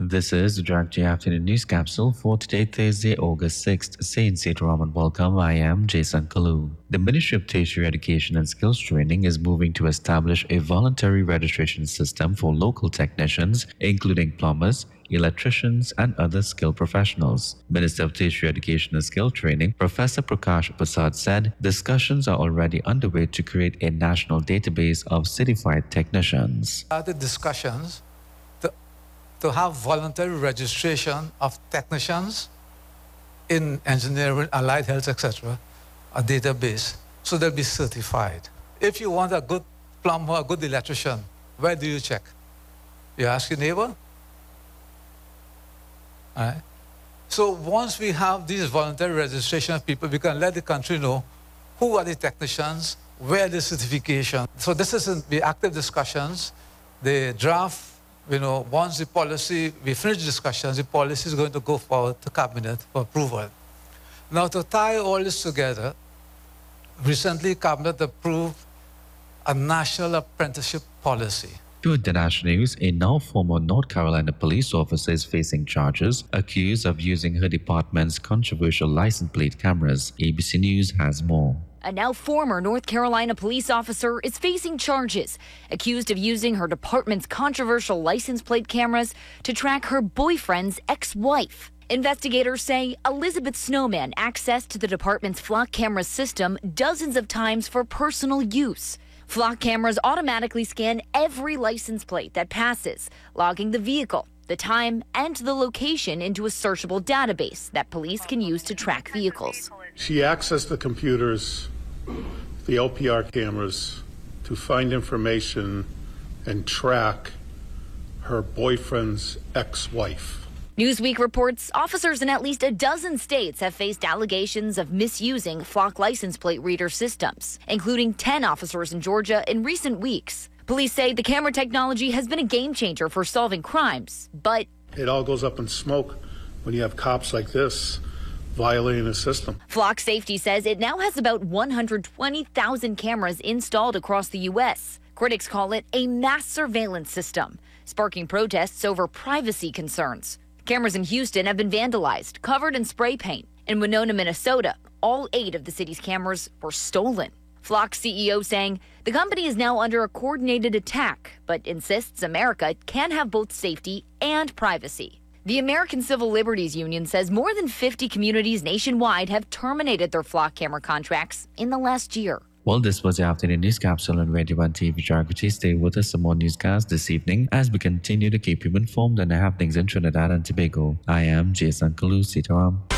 This is the Drug Afternoon News Capsule for today, Thursday, August 6th. Saint Sitaram and welcome. I am Jason Kalu. The Ministry of Tertiary Education and Skills Training is moving to establish a voluntary registration system for local technicians, including plumbers, electricians, and other skilled professionals. Minister of Tertiary Education and Skill Training, Professor Prakash Prasad said discussions are already underway to create a national database of certified technicians. The discussions to have voluntary registration of technicians in engineering, allied health, etc., a database, so they'll be certified. If you want a good plumber, a good electrician, where do you check? You ask your neighbor? All right. So once we have these voluntary registration of people, we can let the country know who are the technicians, where the certification. So this is the active discussions. The draft, once the policy, we finish discussions, the policy is going to go forward to Cabinet for approval. Now, to tie all this together, recently Cabinet approved a national apprenticeship policy. To international news, a now former North Carolina police officer is facing charges accused of using her department's controversial license plate cameras. ABC News has more. A now former North Carolina police officer is facing charges, accused of using her department's controversial license plate cameras to track her boyfriend's ex-wife. Investigators say Elizabeth Snowman accessed the department's flock camera system dozens of times for personal use. Flock cameras automatically scan every license plate that passes, logging the vehicle, the time, and the location into a searchable database that police can use to track vehicles. She accessed the computers, the LPR cameras, to find information and track her boyfriend's ex-wife. Newsweek reports officers in at least a dozen states have faced allegations of misusing flock license plate reader systems, including 10 officers in Georgia in recent weeks. Police say the camera technology has been a game changer for solving crimes, but it all goes up in smoke when you have cops like this violating the system. Flock Safety says it now has about 120,000 cameras installed across the U.S. Critics call it a mass surveillance system, sparking protests over privacy concerns. Cameras in Houston have been vandalized, covered in spray paint. In Winona, Minnesota, all 8 of the city's cameras were stolen. Flock's CEO saying the company is now under a coordinated attack, but insists America can have both safety and privacy. The American Civil Liberties Union says more than 50 communities nationwide have terminated their flock camera contracts in the last year. Well, this was the afternoon news capsule on Radio 1 TV Geography. Stay with us for more newscasts this evening as we continue to keep you informed on the happenings in Trinidad and Tobago. I am Jason Kalu Sitaram.